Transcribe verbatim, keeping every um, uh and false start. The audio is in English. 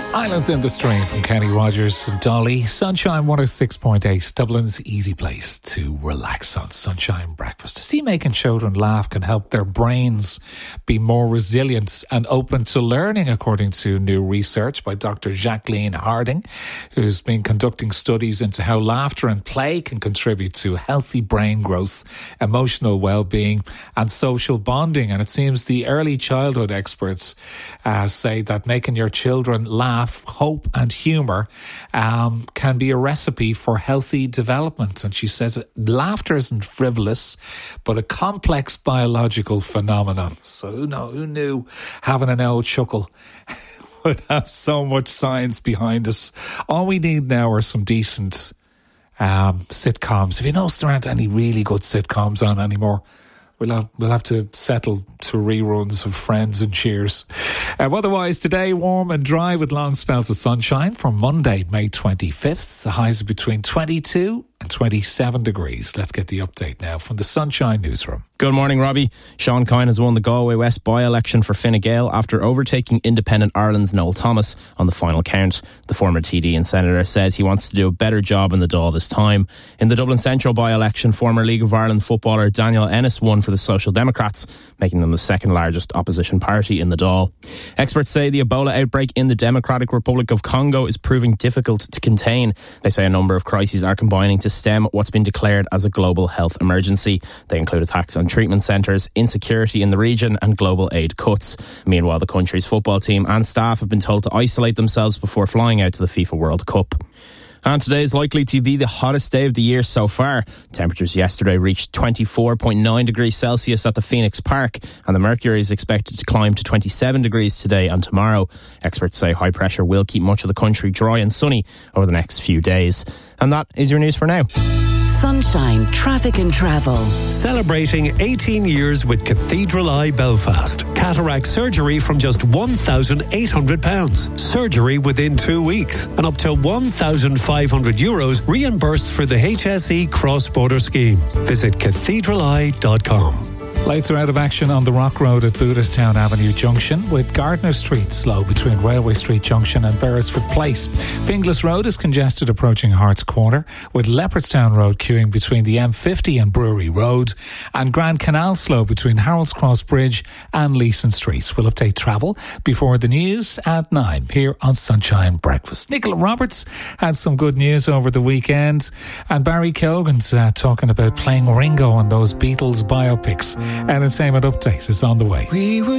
Islands in the Stream from Kenny Rogers and Dolly. Sunshine one oh six point eight, Dublin's easy place to relax on. Sunshine Breakfast. See, making children laugh can help their brains be more resilient and open to learning, according to new research by Doctor Jacqueline Harding, who's been conducting studies into how laughter and play can contribute to healthy brain growth, emotional well-being and social bonding. And it seems the early childhood experts uh, say that making your children laugh, hope and humour um, can be a recipe for healthy development. And she says laughter isn't frivolous, but a complex biological phenomenon. So who, know, who knew having an old chuckle would have so much science behind us? All we need now are some decent um, sitcoms. Have you noticed there aren't any really good sitcoms on anymore? We'll have, we'll have to settle to reruns of Friends and Cheers. Uh, otherwise, today, warm and dry with long spells of sunshine from Monday, May twenty-fifth. The highs are between twenty-two and twenty-seven degrees. Let's get the update now from the Sunshine Newsroom. Good morning, Robbie. Sean Kine has won the Galway West by-election for Fine Gael after overtaking Independent Ireland's Noel Thomas on the final count. The former T D and Senator says he wants to do a better job in the Dáil this time. In the Dublin Central by-election, former League of Ireland footballer Daniel Ennis won for the Social Democrats, making them the second largest opposition party in the Dáil. Experts say the Ebola outbreak in the Democratic Republic of Congo is proving difficult to contain. They say a number of crises are combining to stem what's been declared as a global health emergency. They include attacks on treatment centres, insecurity in the region and global aid cuts. Meanwhile, the country's football team and staff have been told to isolate themselves before flying out to the FIFA World Cup. And today is likely to be the hottest day of the year so far. Temperatures yesterday reached twenty-four point nine degrees Celsius at the Phoenix Park, and the mercury is expected to climb to twenty-seven degrees today and tomorrow. Experts say high pressure will keep much of the country dry and sunny over the next few days. And that is your news for now. Sunshine Traffic and Travel. Celebrating eighteen years with Cathedral Eye Belfast. Cataract surgery from just one thousand eight hundred pounds. Surgery within two weeks. And up to one thousand five hundred euros reimbursed for the H S E cross-border scheme. Visit cathedral eye dot com. Lights are out of action on the Rock Road at Booterstown Avenue Junction, with Gardner Street slow between Railway Street Junction and Beresford Place. Finglas Road is congested approaching Harts Corner, with Leopardstown Road queuing between the M fifty and Brewery Road, and Grand Canal slow between Harold's Cross Bridge and Leeson Street. We'll update travel before the news at nine here on Sunshine Breakfast. Nicola Roberts had some good news over the weekend, and Barry Keoghan's uh, talking about playing Ringo on those Beatles biopics. Entertainment Update is on the way. We were